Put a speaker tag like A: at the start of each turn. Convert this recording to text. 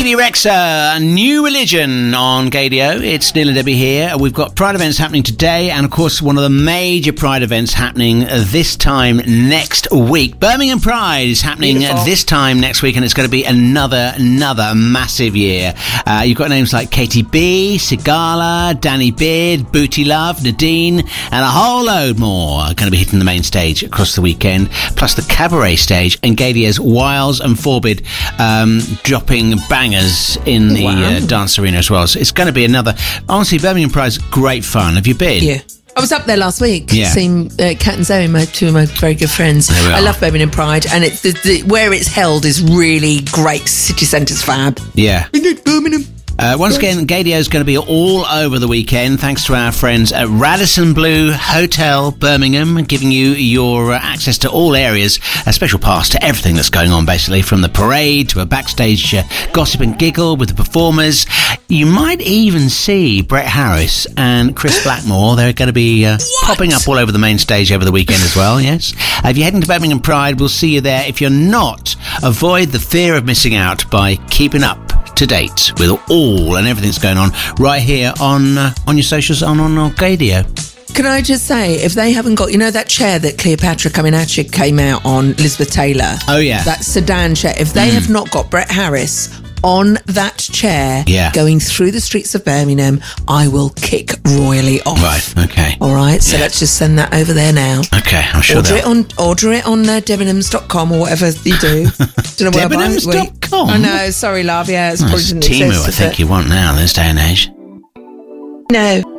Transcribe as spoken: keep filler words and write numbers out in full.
A: Bebe Rexha, a new religion on Gaydio. It's Neil and Debbie here. We've got Pride events happening today, and of course one of the major Pride events happening this time next week. Birmingham Pride is happening Beautiful. this time next week, and it's going to be another, another massive year. Uh, you've got names like Katie B, Sigala, Danny Beard, Booty Love, Nadine, and a whole load more are going to be hitting the main stage across the weekend, plus the cabaret stage and Gaydio's Wiles and Forbid um, dropping bangers in the wow. uh, dance arena as well. So it's going to be another... Honestly, Birmingham Pride's great fun. Have you been?
B: Yeah. I was up there last week,
A: yeah.
B: seeing uh, Kat and Zoe, my two of my very good friends. I love Birmingham Pride, and it's the, the, where it's held is really great. City centre's fab.
A: Yeah.
B: Birmingham.
A: Uh, once again, Gaydio is going to be all over the weekend, thanks to our friends at Radisson Blu Hotel Birmingham, giving you your uh, access to all areas, a special pass to everything that's going on, basically, from the parade to a backstage uh, gossip and giggle with the performers. You might even see Brett Harris and Chris Blackmore. They're going to be uh, popping up all over the main stage over the weekend as well, yes. Uh, if you're heading to Birmingham Pride, we'll see you there. If you're not, avoid the fear of missing out by keeping up to date with all and everything that's going on right here on uh, on your socials on on, on Gaydio.
B: Can I just say, if they haven't got, you know, that chair that Cleopatra Coming At You came out on, Elizabeth Taylor?
A: Oh, yeah.
B: That sedan chair. If they mm. have not got Brett Harris on that chair
A: yeah.
B: going through the streets of Birmingham, I will kick royally off.
A: Right, okay.
B: All right, so
A: yeah.
B: let's just send that over there now.
A: Okay, I'm sure
B: Order it on Order it on uh, Debenhams dot com or whatever you do. do
A: Debenhams dot com?
B: I know, sorry, love, yeah. It's
A: oh,
B: probably
A: it's
B: didn't
A: Temu,
B: exist,
A: I think
B: it?
A: you want now, this day and age.
B: No.